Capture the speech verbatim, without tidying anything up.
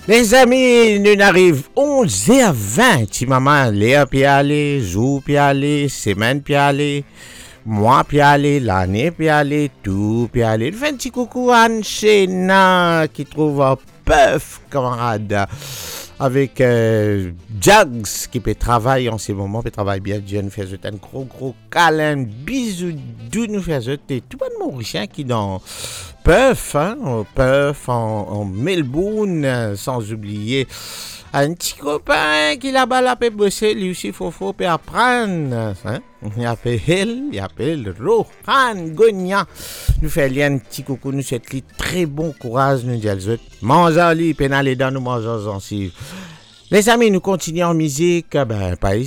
Les amis, nous arrivons onze heures vingt. Ti maman, l'air puis aller, jour puis aller, semaine puis aller, mois puis aller, l'année puis aller, tout puis aller. Nous faisons un petit coucou à Anchena qui trouve un peuf camarade avec euh, Jags qui peut travailler en ce moment, peut travailler bien. Dieu nous fait un gros gros câlin, bisous, d'où nous fait jeter tout le monde mauricien qui dans Perth, hein, Perth en, en Melbourne, euh, sans oublier un petit copain qui là-bas là peut bosser, lui aussi faut faut peut apprendre, hein. Il appelle, il appelle Rohan Gonia. Nous fait un petit coucou, nous souhaite lui très bon courage, nous dit les autres. Mangeons lui, pénal les dents, nous mangeons ensemble. Les amis, nous continuons en musique, ben pas